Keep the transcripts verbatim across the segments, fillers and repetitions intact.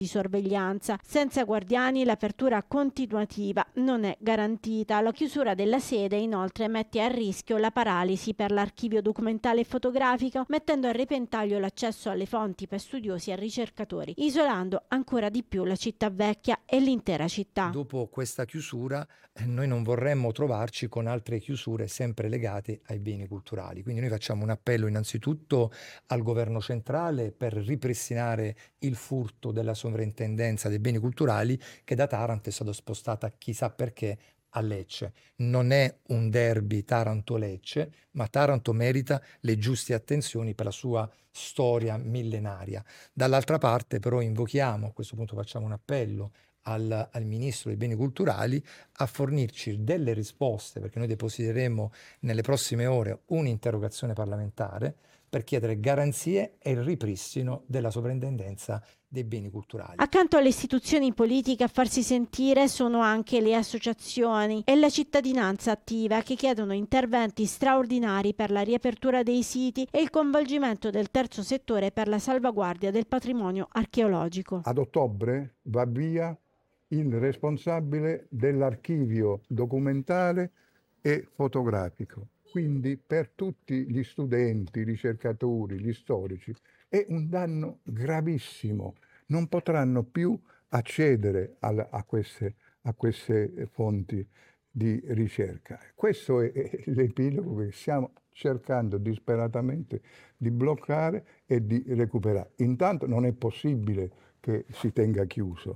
di sorveglianza. Senza guardiani l'apertura continuativa non è garantita. La chiusura della sede inoltre mette a rischio la paralisi per l'archivio documentale e fotografico, mettendo a repentaglio l'accesso alle fonti per studiosi e ricercatori, isolando ancora di più la città vecchia e l'intera città. Dopo questa chiusura eh, noi non vorremmo trovarci con altre chiusure sempre legate ai beni culturali. Quindi noi facciamo un appello innanzitutto al governo centrale per ripristinare il furto della sovrintendenza dei beni culturali, che da Taranto è stato spostata chissà perché a Lecce. Non è un derby Taranto-Lecce, ma Taranto merita le giuste attenzioni per la sua storia millenaria. Dall'altra parte però invochiamo, a questo punto facciamo un appello al, al Ministro dei Beni Culturali a fornirci delle risposte, perché noi depositeremo nelle prossime ore un'interrogazione parlamentare per chiedere garanzie e il ripristino della sovrintendenza dei beni culturali. Accanto alle istituzioni politiche a farsi sentire sono anche le associazioni e la cittadinanza attiva, che chiedono interventi straordinari per la riapertura dei siti e il coinvolgimento del terzo settore per la salvaguardia del patrimonio archeologico. Ad ottobre va via il responsabile dell'archivio documentale e fotografico. Quindi per tutti gli studenti, i ricercatori, gli storici è un danno gravissimo. Non potranno più accedere a, a, queste, a queste fonti di ricerca. Questo è, è l'epilogo che stiamo cercando disperatamente di bloccare e di recuperare. Intanto non è possibile che si tenga chiuso.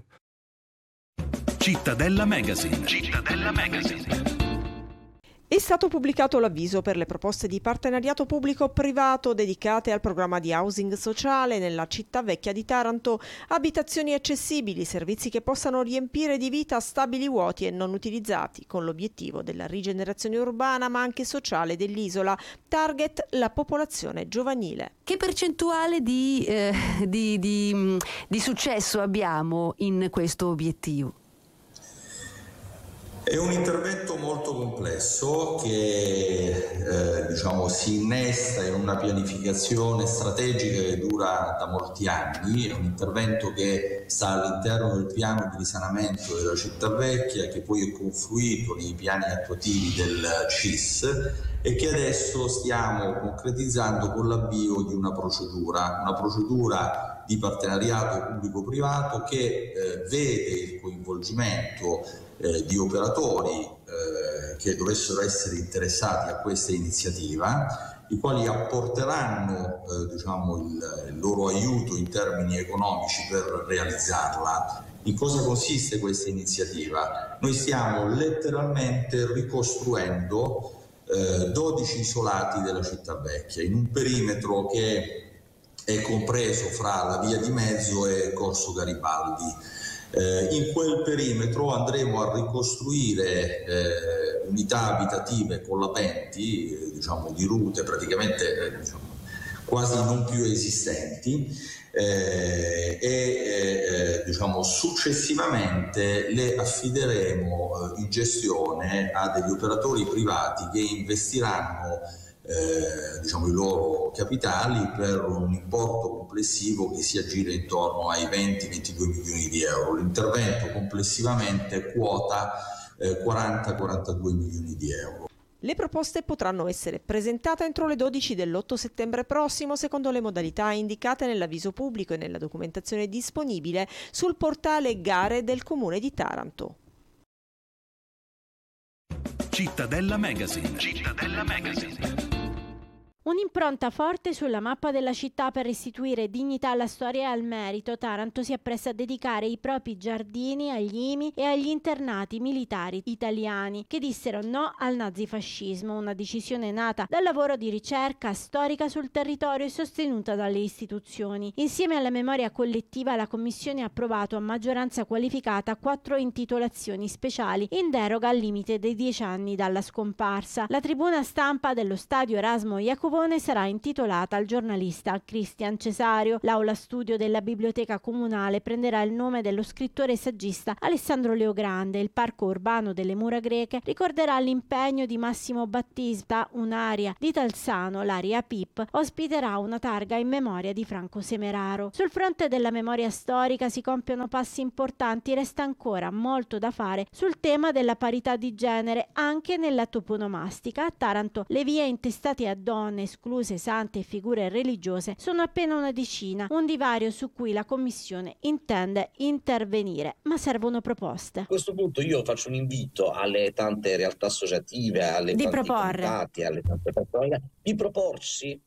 Cittadella Magazine. Cittadella Magazine. È stato pubblicato l'avviso per le proposte di partenariato pubblico-privato dedicate al programma di housing sociale nella città vecchia di Taranto, abitazioni accessibili, servizi che possano riempire di vita stabili vuoti e non utilizzati, con l'obiettivo della rigenerazione urbana ma anche sociale dell'isola. Target la popolazione giovanile. Che percentuale di, eh, di, di, di successo abbiamo in questo obiettivo? È un intervento molto complesso che eh, diciamo, si innesta in una pianificazione strategica che dura da molti anni. È un intervento che sta all'interno del piano di risanamento della città vecchia, che poi è confluito nei piani attuativi del C I S e che adesso stiamo concretizzando con l'avvio di una procedura, una procedura di partenariato pubblico-privato che eh, vede il coinvolgimento eh, di operatori eh, che dovessero essere interessati a questa iniziativa, i quali apporteranno eh, diciamo, il, il loro aiuto in termini economici per realizzarla. In cosa consiste questa iniziativa? Noi stiamo letteralmente ricostruendo eh, dodici isolati della città vecchia in un perimetro che è compreso fra la via di mezzo e Corso Garibaldi. Eh, in quel perimetro andremo a ricostruire eh, unità abitative collabenti, eh, diciamo di rute praticamente eh, diciamo, quasi non più esistenti eh, e eh, diciamo, successivamente le affideremo eh, in gestione a degli operatori privati che investiranno Eh, diciamo i loro capitali per un importo complessivo che si aggira intorno ai venti ventidue milioni di euro. L'intervento complessivamente quota eh, quaranta quarantadue milioni di euro. Le proposte potranno essere presentate entro le dodici dell'otto settembre prossimo secondo le modalità indicate nell'avviso pubblico e nella documentazione disponibile sul portale Gare del Comune di Taranto. Cittadella Magazine. Cittadella Magazine. Un'impronta forte sulla mappa della città per restituire dignità alla storia e al merito. Taranto si appresta a dedicare i propri giardini agli I M I e agli internati militari italiani che dissero no al nazifascismo, una decisione nata dal lavoro di ricerca storica sul territorio e sostenuta dalle istituzioni. Insieme alla memoria collettiva, la Commissione ha approvato a maggioranza qualificata quattro intitolazioni speciali in deroga al limite dei dieci anni dalla scomparsa. La tribuna stampa dello stadio Erasmo Jacopo Pavone sarà intitolata al giornalista Cristian Cesario. L'aula studio della Biblioteca Comunale prenderà il nome dello scrittore e saggista Alessandro Leogrande. Il parco urbano delle Mura Greche ricorderà l'impegno di Massimo Battista. Un'area di Talzano, l'area P I P, ospiterà una targa in memoria di Franco Semeraro. Sul fronte della memoria storica si compiono passi importanti, resta ancora molto da fare sul tema della parità di genere anche nella toponomastica. A Taranto le vie intestate a donne, escluse sante e figure religiose, sono appena una decina, un divario su cui la Commissione intende intervenire, ma servono proposte. A questo punto io faccio un invito alle tante realtà associative, alle di tanti proporre comitati, alle tante persone, di proporsi